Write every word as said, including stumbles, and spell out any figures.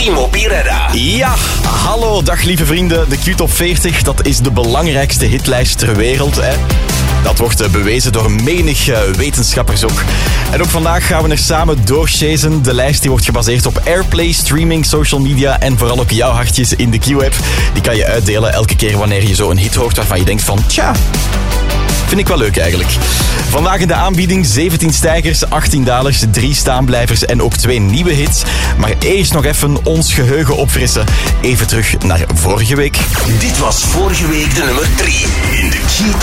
Timo Pirera. Ja, hallo, dag lieve vrienden. De Q-top veertig, dat is de belangrijkste hitlijst ter wereld. Hè. Dat wordt bewezen door menig wetenschappers ook. En ook vandaag gaan we er samen doorchasen. De lijst die wordt gebaseerd op Airplay, streaming, social media en vooral ook jouw hartjes in de Q-app. Die kan je uitdelen elke keer wanneer je zo een hit hoort waarvan je denkt van tja, vind ik wel leuk eigenlijk. Vandaag in de aanbieding zeventien stijgers, achttien dalers, drie staanblijvers en ook twee nieuwe hits. Maar eerst nog even ons geheugen opfrissen. Even terug naar vorige week. Dit was vorige week de nummer drie in de Q-top